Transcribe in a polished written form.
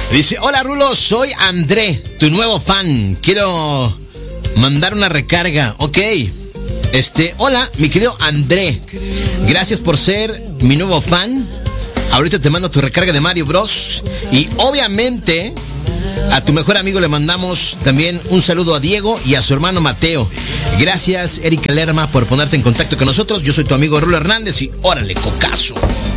Dice, hola Rulo, soy André, tu nuevo fan. Quiero mandar una recarga. Ok. Hola, mi querido André. Gracias por ser mi nuevo fan. Ahorita te mando tu recarga de Mario Bros. Y obviamente a tu mejor amigo le mandamos también un saludo a Diego y a su hermano Mateo. Gracias, Erika Lerma, por ponerte en contacto con nosotros. Yo soy tu amigo Rulo Hernández y órale, cocazo.